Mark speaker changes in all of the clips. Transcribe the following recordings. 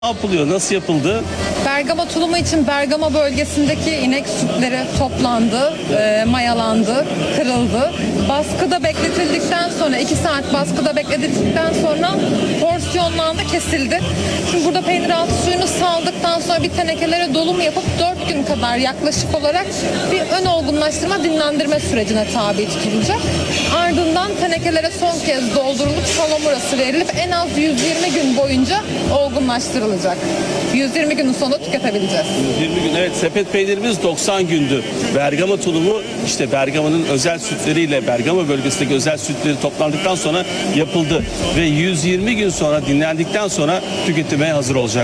Speaker 1: Ne yapılıyor? Nasıl yapıldı?
Speaker 2: Bergama tulumu için Bergama bölgesindeki inek sütleri toplandı, mayalandı, kırıldı. Baskıda bekletildikten sonra 2 saat baskıda bekletildikten sonra porsiyonlandı, kesildi. Şimdi burada peynir altı suyunu saldıktan sonra bir tenekelere dolum yapıp 4 gün kadar yaklaşık olarak bir ön olgunlaştırma, dinlendirme sürecine tabi tutulacak. Ardından tenekelere son kez doldurulup salamurası verilip en az 120 gün boyunca olgunlaştırılacak. 120 günün sonunda tüketebileceğiz.
Speaker 1: 20 gün. Evet, sepet peynirimiz 90 gündü. Bergama tulumu işte Bergama'nın özel sütleriyle Bergama bölgesindeki özel sütleri toplandıktan sonra yapıldı ve 120 gün sonra dinlendikten sonra tüketime hazır olacak.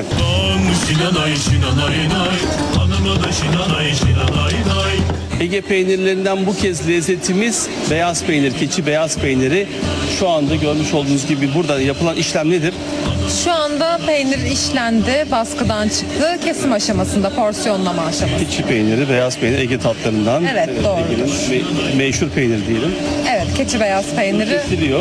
Speaker 1: Ege peynirlerinden bu kez lezzetimiz beyaz peynir, keçi beyaz peyniri. Şu anda görmüş olduğunuz gibi burada yapılan işlem nedir?
Speaker 2: Şu anda peynir işlendi, baskıdan çıktı. Kesim aşamasında, porsiyonlama aşaması.
Speaker 1: Keçi peyniri, beyaz peynir Ege tatlarından.
Speaker 2: Evet, doğru.
Speaker 1: Ege'nin meşhur peynir diyelim.
Speaker 2: Evet, keçi beyaz peyniri.
Speaker 1: Kesiliyor.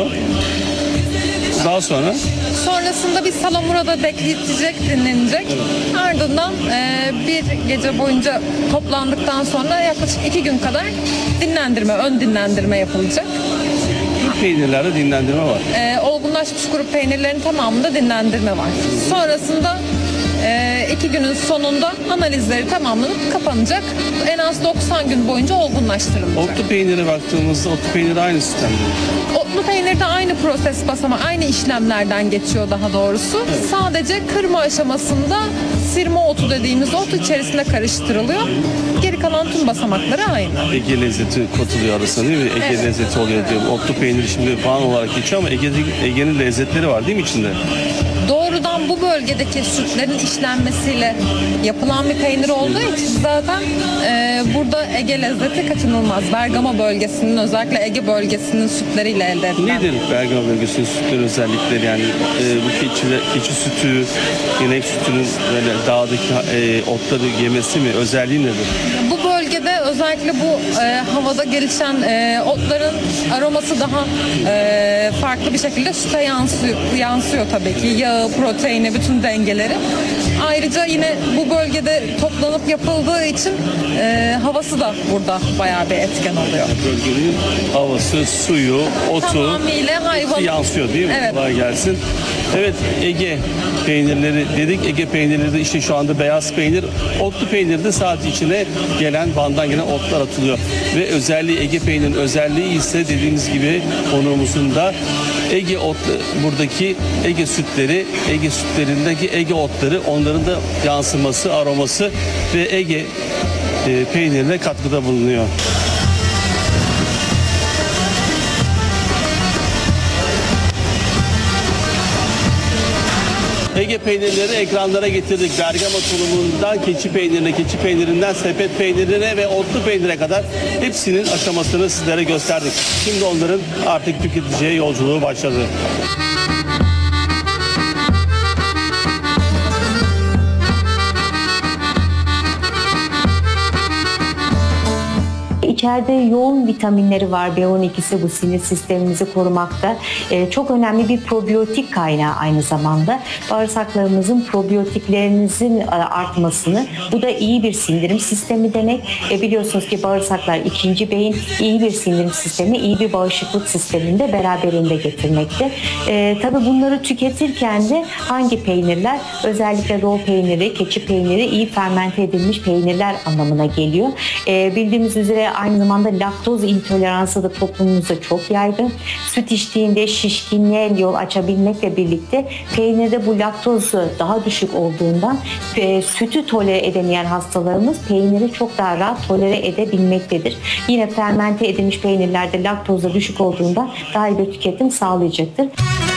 Speaker 1: Daha sonra
Speaker 2: Sonrasında bir salamurada bekletecek, dinlenecek. Ardından bir gece boyunca toplandıktan sonra yaklaşık 2 gün kadar dinlendirme, ön dinlendirme yapılacak.
Speaker 1: bu peynirlerde dinlendirme var.
Speaker 2: Olgunlaşmış grup peynirlerin tamamında dinlendirme var. Sonrasında 2 günün sonunda analizleri tamamlanıp kapanacak. En az 90 gün boyunca olgunlaştırılacak.
Speaker 1: Otlu peynire baktığımızda otlu peyniri aynı sistemde.
Speaker 2: Otlu peynirde aynı proses basamağı, aynı işlemlerden geçiyor daha doğrusu. Evet. Sadece kırma aşamasında sirme otu dediğimiz ot içerisine karıştırılıyor. Geri kalan tüm basamakları aynı.
Speaker 1: Ege lezzeti katılıyor arasında değil mi? Ege
Speaker 2: Evet.
Speaker 1: lezzeti oluyor diyor. Otlu peynir şimdi falan olarak geçiyor ama Ege'nin lezzetleri var değil mi içinde?
Speaker 2: Doğrudan bu bölgedeki sütlerin işlenmesiyle yapılan bir peynir olduğu için zaten burada Ege lezzeti kaçınılmaz. Bergama bölgesinin, özellikle Ege bölgesinin sütleriyle elde edilen.
Speaker 1: Nedir Bergama bölgesinin sütleri özellikleri yani bu keçi sütü, inek sütünün böyle dağdaki otları yemesi mi? Özelliği nedir?
Speaker 2: Bu bölgede özellikle bu havada gelişen otların aroması daha farklı bir şekilde süte yansıyor tabii ki. Yağı, proteini, bütün dengeleri. Ayrıca yine bu bölgede toplanıp yapıldığı için havası da burada bayağı bir etken oluyor.
Speaker 1: Bölgenin havası, suyu, otu
Speaker 2: Tamamıyla hayvan
Speaker 1: yansıyor değil mi?
Speaker 2: Evet.
Speaker 1: Kolay gelsin. Evet, Ege peynirleri dedik. Ege peynirleri de işte şu anda beyaz peynir. Otlu peynirde sadece içine gelen bandan gelen otlar atılıyor. Ve özelliği Ege peynirinin özelliği ise dediğimiz gibi konuğumuzun da Ege otlu, buradaki Ege sütleri, Ege sütlerindeki Ege otları, onların da yansıması, aroması ve Ege peynirine katkıda bulunuyor. Ege peynirleri ekranlara getirdik. Bergama tulumundan keçi peynirine, keçi peynirinden sepet peynirine ve otlu peynire kadar hepsinin aşamasını sizlere gösterdik. Şimdi onların artık tüketiciye yolculuğu başladı.
Speaker 3: İçeride yoğun vitaminleri var. B12'si bu sinir sistemimizi korumakta. Çok önemli bir probiyotik kaynağı aynı zamanda. Bağırsaklarımızın probiyotiklerinizin artmasını, bu da iyi bir sindirim sistemi demek. Biliyorsunuz ki bağırsaklar ikinci beyin, iyi bir sindirim sistemi, iyi bir bağışıklık sistemini de beraberinde getirmekte. Tabii bunları tüketirken de hangi peynirler? Özellikle rol peyniri, keçi peyniri iyi fermente edilmiş peynirler anlamına geliyor. Bildiğimiz üzere aynı zamanda laktoz intoleransı da toplumumuzda çok yaygın. Süt içtiğinde şişkinliğe yol açabilmekle birlikte peynirde bu laktoz daha düşük olduğundan sütü tolere edemeyen hastalarımız peyniri çok daha rahat tolere edebilmektedir. Yine fermente edilmiş peynirlerde laktoz da düşük olduğundan daha iyi bir tüketim sağlayacaktır.